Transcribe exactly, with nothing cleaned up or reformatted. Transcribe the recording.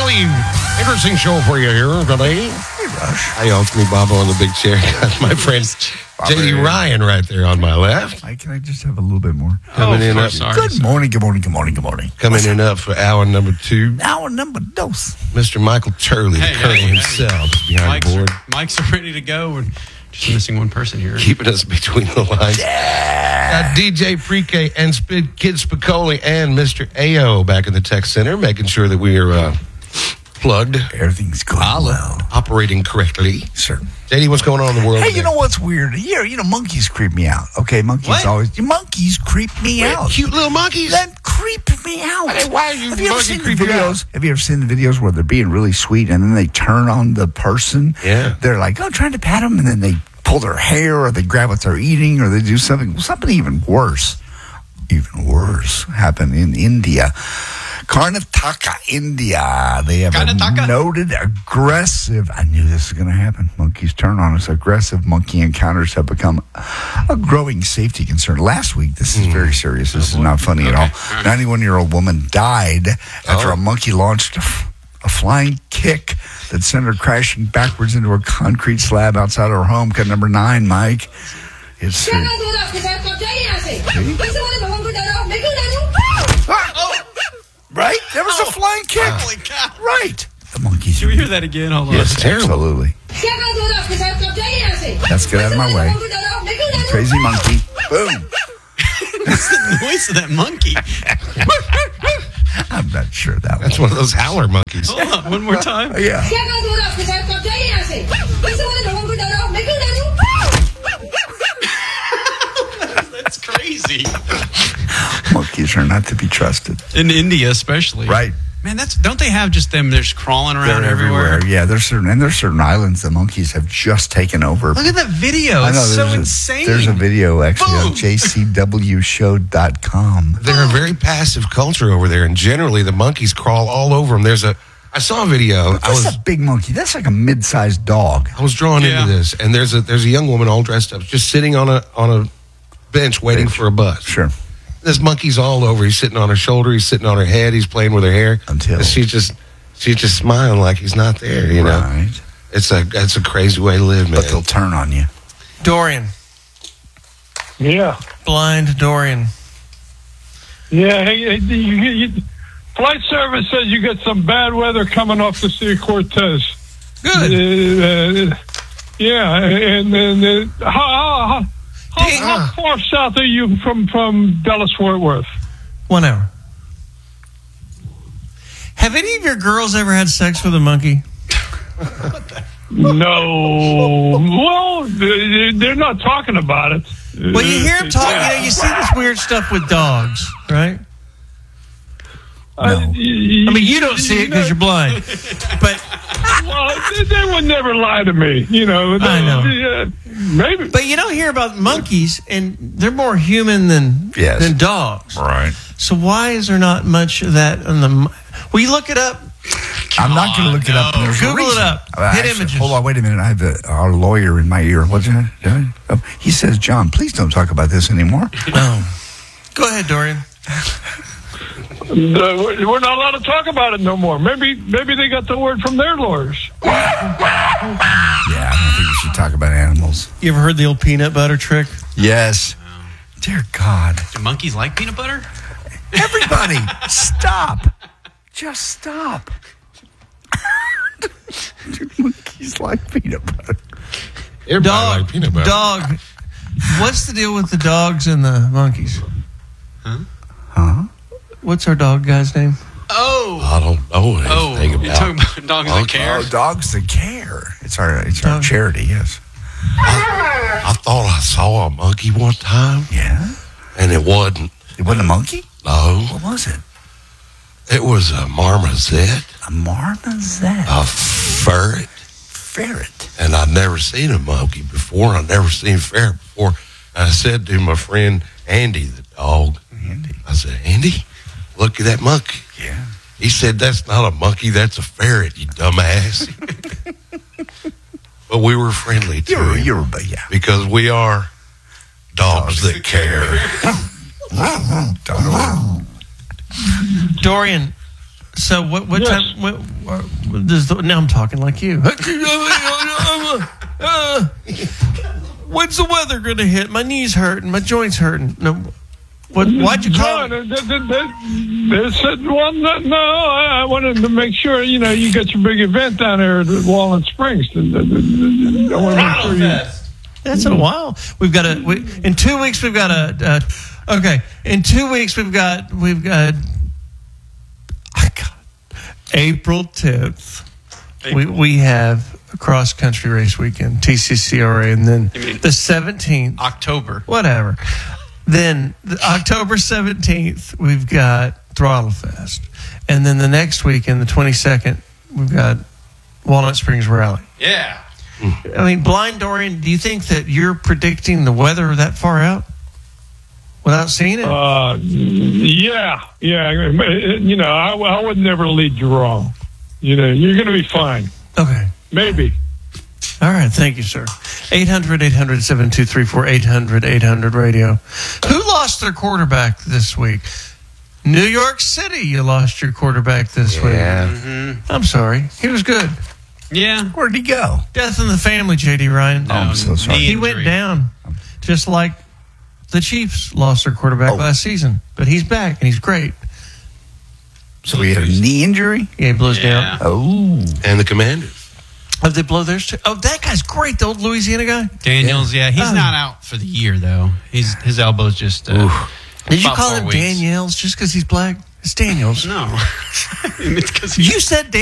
Really interesting show for you here today. Hey, Rush. Hi, y'all. It's me, Bobo, on the big chair. Got my friend J D Ryan right there on my left. Hi, can I just have a little bit more? Coming oh, in up. sorry. Good morning, good morning, good morning, good morning. Coming in up for hour number two. Hour number dos. Mister Michael Turley, Hey, the Colonel hey, hey. himself, is behind Mike's the board. Are, Mike's are ready to go. We're just missing one person here. Keeping us between the lines. Got D J Pre-K and Spid Kid Spicoli and Mister A O back in the tech center, making sure that we are uh, plugged, Everything's going well. operating correctly. Sure. J D, what's going on in the world Hey, today? you know what's weird? Yeah, you know, monkeys creep me out. Okay, monkeys What? always. Monkeys creep me Wait, out. cute little monkeys? That creep me out. Hey, why are you Have you ever monkey seen the creep you out? videos? Have you ever seen the videos where they're being really sweet and then they turn on the person? Yeah. They're like, oh, trying to pat them, and then they pull their hair, or they grab what they're eating, or they do something. Something even worse. Even worse happened in India. Karnataka, India. They have Karnataka? a noted aggressive. I knew this was going to happen. Monkeys turn on us. Aggressive monkey encounters have become a growing safety concern. Last week, this is very serious. This is not funny at all. ninety-one-year-old woman died after Oh. a monkey launched a, f- a flying kick that sent her crashing backwards into a concrete slab outside her home. Cut number nine, Mike. It's uh, right. There was a flying kick. Holy cow. Right. The monkeys. Can we hear that again? Hold on. Yes, terrible. Absolutely. Let's get out of my way. Crazy monkey. Boom. What's the noise of that monkey? I'm not sure that That's one of those howler monkeys. Hold on, one more time. one. Yeah. That's crazy. Monkeys are not to be trusted. In India, especially. Right. Man, that's don't they have just them? They're just crawling around They're everywhere. everywhere. Yeah, there's certain and there's certain islands the monkeys have just taken over. Look at that video. I It's know, so there's a- insane. There's a video actually on Boom. J C W show dot com. They're a very passive culture over there, and generally the monkeys crawl all over them. There's a, I saw a video. I That's was a big monkey. That's like a mid-sized dog. I was drawn Yeah. into this, and there's a there's a young woman all dressed up, just sitting on a on a bench waiting Bench. for a bus. Sure. This monkey's all over. He's sitting on her shoulder. He's sitting on her head. He's playing with her hair. Until- And she's just she's just smiling like he's not there. You know, Right. it's a it's a crazy way to live, man. But they'll turn on you. Dorian. Yeah. Blind Dorian. Yeah. Hey, hey, you, you, flight service says you got some bad weather coming off the Sea of Cortez. Good. Uh, uh, yeah. And then uh, how, how, how, Ding. how far south are you from, from Dallas Fort Worth? One hour. Have any of your girls ever had sex with a monkey? No. Well, they- they're not talking about it. Well, you hear them talk. You know, you see this weird stuff with dogs, right? Uh, No. I mean, you don't see it because you're blind, but Well, they, they would never lie to me. You know. I know. Uh, maybe. but you don't hear about monkeys, and they're more human than Yes. than dogs. Right. So why is there not much of that on the? mo- Will you look it up? I'm not going to look it up. And there's a Google it reason. up. Uh, Hit actually, images. Hold on, wait a minute. I have a, our lawyer in my ear. What's that? Uh, He says, John, please don't talk about this anymore. No. Go ahead, Dorian. Uh, we're we're not allowed to talk about it no more. Maybe maybe they got the word from their lawyers. Yeah, I don't think we should talk about animals. You ever heard the old peanut butter trick? Yes. Dear God. Do monkeys like peanut butter? Everybody, stop. Just stop. Dude, monkeys like peanut butter. Everybody Dog. like peanut butter. Dog. What's the deal with the dogs and the monkeys? Huh? What's our dog guy's name? Oh. I don't know Oh. anything You're about. talking about dogs that care? Oh, dogs that care. It's our it's our Dog. charity, yes. I thought I saw a monkey one time, Yeah? and it wasn't. It wasn't a monkey? No, What was it? it was a marmoset, A marmoset. a ferret, Ferret. and I'd never seen a monkey before. I'd never seen a ferret before. And I said to my friend Andy, the dog, Andy. I said, Andy, look at that monkey. Yeah. He said, that's not a monkey, that's a ferret, you dumbass. But we were friendly to You're, him you're, but yeah. because we are dogs, that care. Dorian, So what? What Yes. time? What, what, does the, now I'm talking like you. Uh, when's the weather going to hit? My knees hurting. My joints hurting. No. What? Why'd you call? No, they, they, they, they said, well, no, no I, I wanted to make sure, you know, you got your big event down there at Walnut Springs. I want to make sure you... That's a while. We've got a. We, in two weeks, we've got a. Uh, okay. In two weeks, we've got. We've got. I got April tenth. We we have a cross country race weekend, T C C R A, and then the seventeenth. October. Whatever. Then the October seventeenth, we've got Throttle Fest. And then the next weekend, the twenty-second, we've got Walnut Springs Rally. Yeah. I mean, Blind Dorian, do you think that you're predicting the weather that far out without seeing it? Uh, yeah, yeah. You know, I, I would never lead you wrong. You know, you're going to be fine. Okay. Maybe. All right. Thank you, sir. eight hundred, eight hundred, seven two three four, eight hundred, eight hundred radio. Who lost their quarterback this week? New York City, you lost your quarterback this Yeah. week. Mm-hmm. I'm sorry. He was good. Yeah. Where'd he go? Death in the family, J D Ryan. Oh, I'm so sorry. knee He went injury. down just like the Chiefs lost their quarterback Oh. last season. But he's back, and he's great. So he had a knee injury? Yeah, he blows Yeah. down. Oh. And the Commanders. Oh, they blow theirs too? Oh, that guy's great, the old Louisiana guy. Daniels, yeah. He's Oh. not out for the year, though. He's His elbow's just. Uh, Did you about call four him weeks. Daniels just because he's black? It's Daniels. No. It's 'cause he's You said